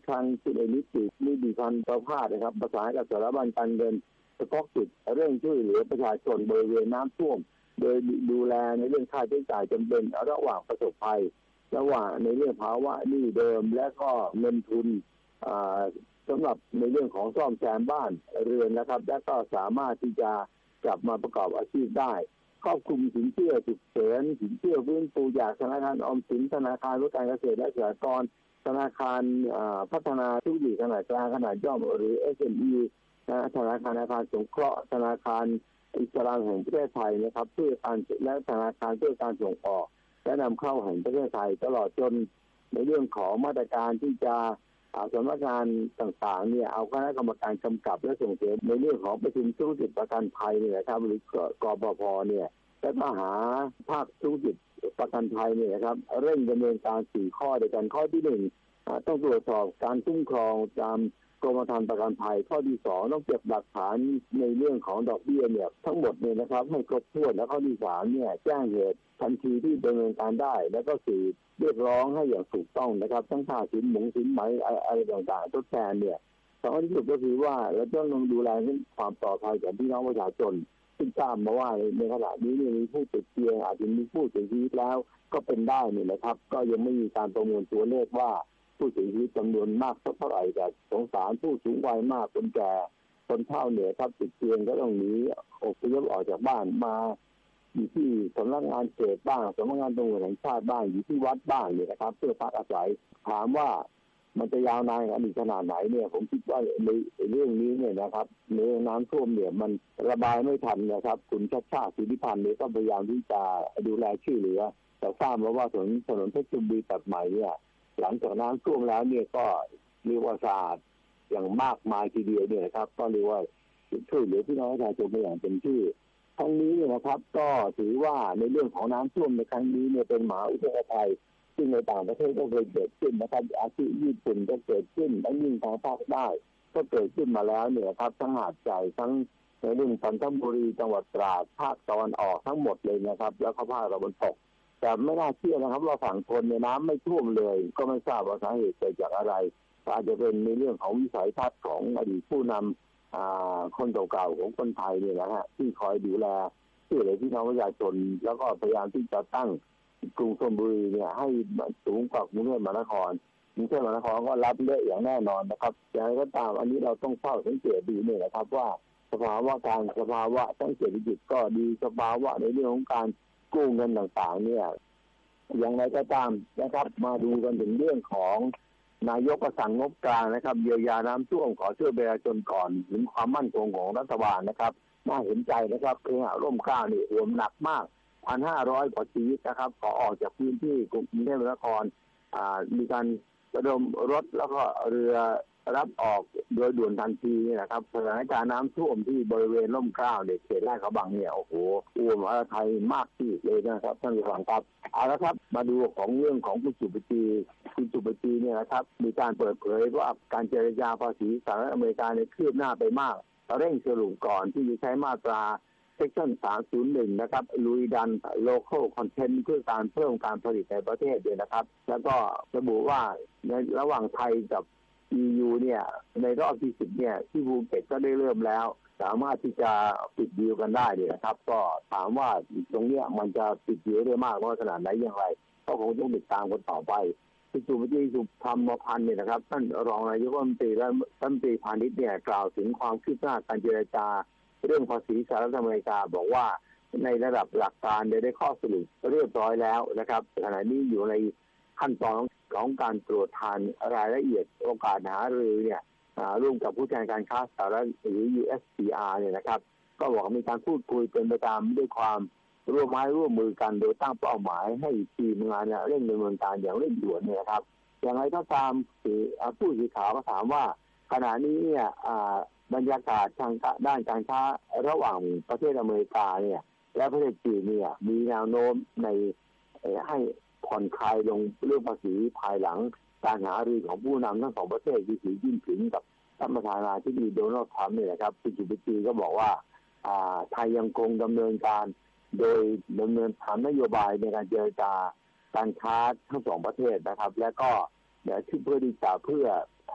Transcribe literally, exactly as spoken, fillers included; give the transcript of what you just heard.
คลังที่ในนิตินิติพันธ์ประภาสนะครับประสานกับสถาบันการเงินสต็อกติดเรื่องช่วยเหลือประชาชนบริเวณน้ำท่วมโดยดูแลในเรื่องค่าใช้จ่ายจำเป็นระหว่างประสบภัยระหว่างในเรื่องภาวะหนี้เดิมและก็เงินทุนสำหรับในเรื่องของซ่อมแซมบ้านเรือนนะครับและก็สามารถที่จะกลับมาประกอบอาชีพได้ครอบคลุมสินเชื่อฉุกเฉินสินเชื่อฟื้นฟูจากธนาคารออมสินธนาคารเพื่อการเกษตรและสหกรณ์ธนาคารพัฒนาธุรกิจขนาดกลางขนาดย่อมหรือ เอส เอ็ม อี ธนาคารอาคารสงเคราะห์ธนาคารอิสลามแห่งประเทศไทยนะครับเพื่อการและธนาคารเพื่อการส่งออกและนำเข้าแห่งประเทศไทยตลอดจนในเรื่องของมาตรการที่จะสำนักงานต่างๆเนี่ยเอาคณะกรรมการกำกับและส่งเสริมในเรื่องของประชุมธุรกิจประกันภัยเนี่ยนะครับหรือกปภเนี่ยและก็หาภาคธุรกิจประกันภัยเนี่ยนะครับเร่งดำเนินการสี่ข้อด้วยกันข้อที่หนึ่งต้องตรวจสอบการคุ้มครองตามกรมธรรม์ประกันภัยข้อที่สองต้องเก็บหลักฐานในเรื่องของดอกเบี้ยเนี่ยทั้งหมดเนี่ยนะครับให้ครบถ้วนแล้วข้อที่สามเนี่ยแจ้งเหตุทันทีที่ดำเนินการได้แล้วก็สี่เรียกร้องให้อย่างถูกต้องนะครับทั้งค่าสินหมงสินไหมอะไรต่างๆทดแทนเนี่ยสำคัญที่สุดก็คือว่าเราต้องดูแลเรื่องความปลอดภัยของพี่น้องประชาชนซึ่งทราบมาว่าในขณะนี้มีผู้ติดเชื้ออาจจะมีผู้เสียชีวิตแล้วก็เป็นได้นี่นะครับก็ยังไม่มีการประเมินตัวเลขว่าผู้เสียชีวิตจำนวนมากสักเท่าไหร่แต่สงสารผู้สูงวัยมากคนแก่คนเฒ่าเนี่ยครับติดเตียงก็ต้องหนีอพยพออกจากบ้านมาอยู่ที่สำนักงานเขตบ้างสำนักงานตำรวจแห่งชาติบ้างอยู่ที่วัดบ้างเนี่ยนะครับเพื่อพักอาศัยถามว่ามันจะยาวนานกันอีกขนาดไหนเนี่ยผมคิดว่าในเรื่องนี้เนี่ยนะครับในน้ำท่วมเนี่ยมันระบายไม่ทันนะครับคุณชัชชาติสิทธิพันธ์เนี่ยก็พยายามที่จะดูแลช่วยเหลือแต่ทราบมาว่าถนนถนนเพชรบุรีตัดใหม่เนี่ยหลังจากน้ำท่วมแล้วเนี่ยก็เรียกว่าสะอาดอย่างมากมายทีเดียวเนี่ยนะครับก็เรียกว่าช่วยเหลือพี่น้องประชาชนอย่างเต็มที่ทั้งนี้เนี่ยนะครับก็ถือว่าในเรื่องของน้ำท่วมในครั้งนี้เนี่ยเป็นมหาอุทกภัยซึ่งในต่างประเทศก็เคยเกิดขึ้นนะครับอาทิญี่ปุ่นก็เกิดขึ้นและยิ่งทางภาคใต้ก็เกิดขึ้นมาแล้วเนี่ยครับทั้งหาดใหญ่ทั้งในเรื่องจันทบุรีจังหวัดตราดภาคตะวันออกทั้งหมดเลยนะครับแล้วก็ภาคตะวันตกแต่ไม่น่าเชื่อนะครับว่าฝั่งทนเนี่ยน้ำไม่ท่วมเลยก็ไม่ทราบว่าสาเหตุเกิดจากอะไรอาจจะเป็นในเรื่องของวิสัยทัศน์ของอดีตผู้นำคนเก่าๆของคนไทยเนี่ยนะฮะที่คอยดูแลช่วยเหลือพี่น้องประชาชนแล้วก็พยายามที่จะตั้งกรุงธนบุรีเนี่ยให้สูงกว่ากรุงเทพมหานครกรุงเทพมหานครก็รับเยอะอย่างแน่นอนนะครับอย่างไรก็ตามอันนี้เราต้องเฝ้าสังเกตดูเนี่ยนะครับว่าสภาวะการสภาวะทั้งเศรษฐกิจก็ดีสภาวะในเรื่องของการกู้เงินต่างๆเนี่ยอย่างไรก็ตามนะครับมาดูกันถึงเรื่องของนายกสั่งงบกลางนะครับเยียวยาน้ำท่วมขอช่วยประชาชนก่อนถึงความมั่นคงของรัฐบาลนะครับน่าเห็นใจนะครับเคหะร่มเกล้านี่รวมหนักมาก หนึ่งพันห้าร้อย กว่าชีวิตนะครับขอออกจากพื้นที่กรุงเทพมหานครมีการระดมรถแล้วก็เรือรับออกโดยด่วนทันทีนะครับสถานการณ์น้ำท่วมที่บริเวณร่มเกล้าเด็กเขตลาดกระบังเนี่ยโอ้โหอ้วมอะไรไทยมากที่เลยนะครับท่านผู้ฟังครับเอาละครับมาดูของเรื่องของคุณสุปจีคุณสุปจีเนี่ยนะครับมีการเปิดเผยว่าการเจรจาภาษีสหรัฐอเมริกาในคืบหน้าไปมากเร่งสรุปก่อนที่จะใช้มาตราเซกชันสามศูนย์หนึ่งนะครับลุยดัน local content เพื่อการเพิ่มการผลิตในประเทศด้วยนะครับแล้วก็ระบุว่าในระหว่างไทยกับ อี ยู เนี่ยในรอบที่สิบเนี่ยที่ภูเก็ตก็ได้เริ่มแล้วสามารถที่จะปิดดีลกันได้เลยนะครับก็ถามว่าตรงเนี้ยมันจะปิดดีลได้มากน้อยขนาดไหนอย่างไรก็คงต้องติดตามกันต่อไปคุณสุภจีสุธรรมพันธ์เนี่ยนะครับท่านรองนายกรัฐมนตรีและรัฐมนตรีพาณิชย์เนี่ยกล่าวถึงความคืบหน้าการเจรจาเรื่องภาษีสหรัฐอเมริกาบอกว่าในระดับหลักการได้ข้อสรุปเรียบร้อยแล้วนะครับขณะนี้อยู่ในขั้นตอนของการตรวจทานรายละเอียดโอกาสหารือเนี่ยร่วมกับผู้แทนการค้าสหรัฐหรือ ยู เอส ซี อาร์ เนี่ยนะครับก็บอกมีการพูดคุยเป็นไปตามด้วยความร่วมไม้ร่วมมือกันโดยตั้งเป้าหมายให้ทีมงานเร่งดำเนินการอย่างเร่งด่วนเนี่ยครับอย่างไรก็ตามผู้สื่อข่าวก็ถามว่าขณะนี้เนี่ยบรรยากาศทางด้านการค้าระหว่างประเทศอเมริกาเนี่ยและประเทศจีนเนี่ยมีแนวโน้มในให้ผ่อนคลายลงเรื่องภาษีภายหลังการหารือของผู้นำทั้งสองประเทศคือสีจิ้นผิงกับท่านประธานาธิบดีโดนัลด์ทรัมป์เนี่ยนะครับคุณสุปจีก็บอกว่าไทยยังคงดำเนินการโดยดำเนินตามนโยบายในการเจรจาการค้าทั้งสองประเทศนะครับและก็เดี๋ยวเพื่อที่จะเพื่อ